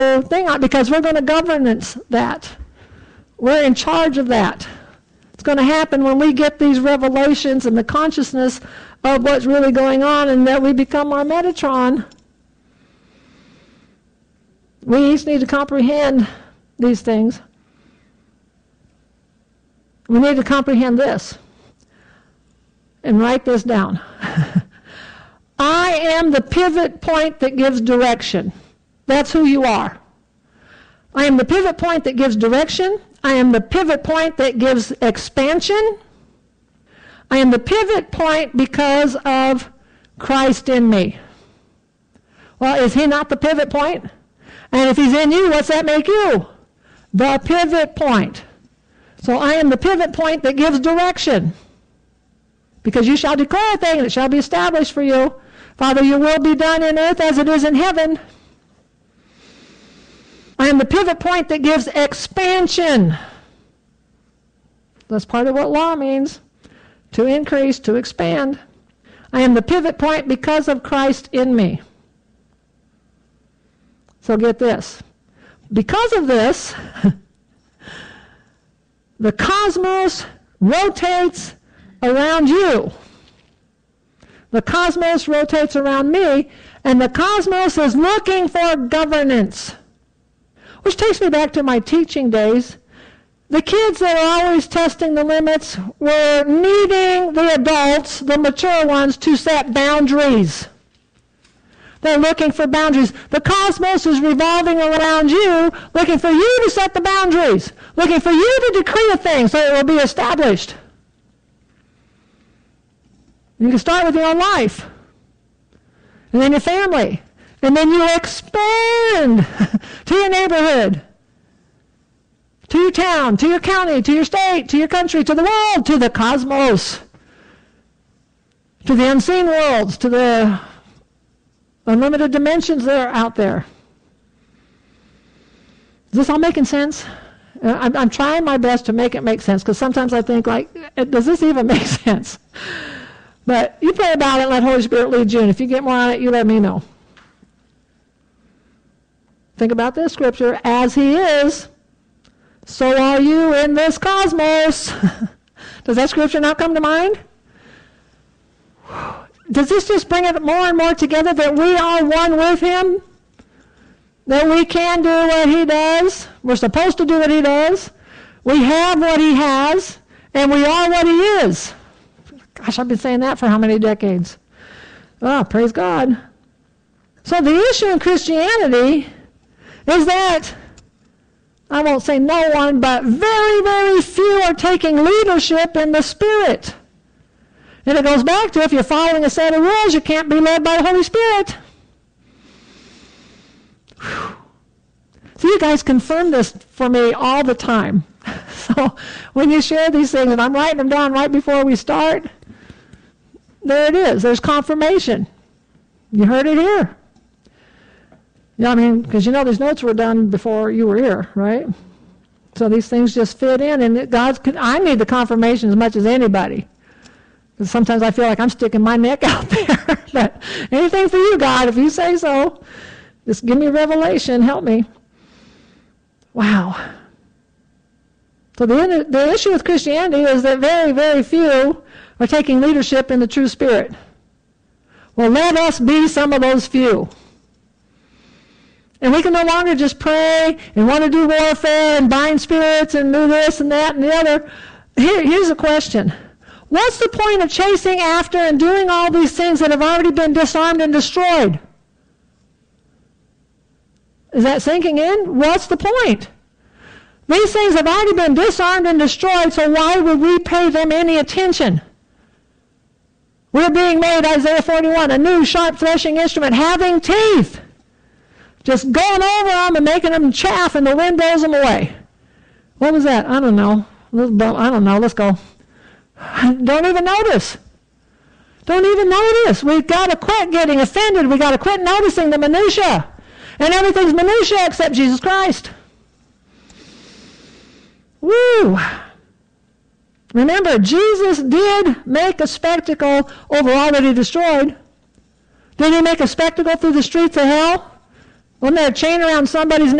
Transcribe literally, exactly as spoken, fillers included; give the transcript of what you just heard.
thing on, because we're going to governance that. We're in charge of that. It's going to happen when we get these revelations and the consciousness of what's really going on, and that we become our Metatron. We each need to comprehend these things. We need to comprehend this and write this down. I am the pivot point that gives direction. That's who you are. I am the pivot point that gives direction. I am the pivot point that gives expansion. I am the pivot point because of Christ in me. Well, is he not the pivot point? And if he's in you, what's that make you? The pivot point. So I am the pivot point that gives direction. Because you shall declare a thing, and it shall be established for you. Father, your will be done in earth as it is in heaven. I am the pivot point that gives expansion. That's part of what law means. To increase, to expand. I am the pivot point because of Christ in me. So get this. Because of this, the cosmos rotates around you. The cosmos rotates around me, and the cosmos is looking for governance. Which takes me back to my teaching days. The kids that are always testing the limits were needing the adults, the mature ones, to set boundaries. They're looking for boundaries. The cosmos is revolving around you, looking for you to set the boundaries, looking for you to decree a thing so it will be established. You can start with your own life, and then your family, and then you expand to your neighborhood, to your town, to your county, to your state, to your country, to the world, to the cosmos, to the unseen worlds, to the unlimited dimensions that are out there. Is this all making sense? I'm, I'm trying my best to make it make sense, because sometimes I think, like, does this even make sense? But you pray about it and let Holy Spirit lead you, and if you get more on it, you let me know. Think about this scripture. As he is, so are you in this cosmos. Does that scripture not come to mind? Does this just bring it more and more together, that we are one with him? That we can do what he does? We're supposed to do what he does. We have what he has, and we are what he is. Gosh, I've been saying that for how many decades? Oh, praise God. So the issue in Christianity is that, I won't say no one, but very, very few are taking leadership in the Spirit. And it goes back to, if you're following a set of rules, you can't be led by the Holy Spirit. Whew. So you guys confirm this for me all the time. So when you share these things, and I'm writing them down right before we start, there it is. There's confirmation. You heard it here. Yeah, I mean, because you know these notes were done before you were here, right? So these things just fit in, and God's. I need the confirmation as much as anybody. Because sometimes I feel like I'm sticking my neck out there. But anything for you, God, if you say so. Just give me revelation. Help me. Wow. So the, the issue with Christianity is that very, very few are taking leadership in the true Spirit. Well, let us be some of those few. And we can no longer just pray and want to do warfare and bind spirits and do this and that and the other. Here, here's a question. What's the point of chasing after and doing all these things that have already been disarmed and destroyed? Is that sinking in? What's the point? These things have already been disarmed and destroyed, so why would we pay them any attention? We're being made, Isaiah forty-one, a new sharp threshing instrument, having teeth. Just going over them and making them chaff, and the wind blows them away. What was that? I don't know. I don't know. Let's go. Don't even notice. Don't even notice. We've got to quit getting offended. We've got to quit noticing the minutia. And everything's minutia except Jesus Christ. Woo! Remember, Jesus did make a spectacle over all that he destroyed. Did he make a spectacle through the streets of hell? Wasn't there a chain around somebody's